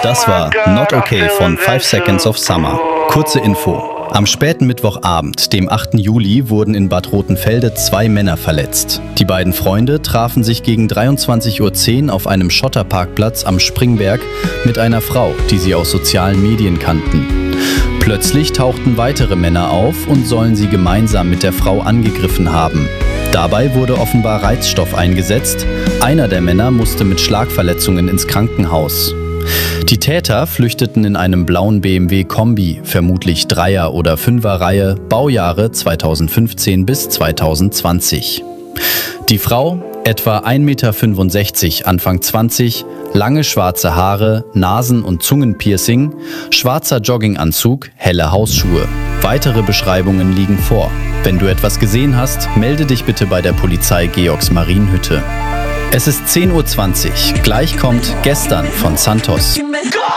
Das war Not Okay von 5 Seconds of Summer. Kurze Info. Am späten Mittwochabend, dem 8. Juli, wurden in Bad Rotenfelde 2 Männer verletzt. Die beiden Freunde trafen sich gegen 23:10 Uhr auf einem Schotterparkplatz am Springberg mit einer Frau, die sie aus sozialen Medien kannten. Plötzlich tauchten weitere Männer auf und sollen sie gemeinsam mit der Frau angegriffen haben. Dabei wurde offenbar Reizstoff eingesetzt. Einer der Männer musste mit Schlagverletzungen ins Krankenhaus. Die Täter flüchteten in einem blauen BMW Kombi, vermutlich 3er- oder 5er-Reihe, Baujahre 2015 bis 2020. Die Frau, etwa 1,65 Meter, Anfang 20, lange schwarze Haare, Nasen- und Zungenpiercing, schwarzer Jogginganzug, helle Hausschuhe. Weitere Beschreibungen liegen vor. Wenn du etwas gesehen hast, melde dich bitte bei der Polizei Georgsmarienhütte. Es ist 10:20 Uhr. Gleich kommt Gestern von Santos.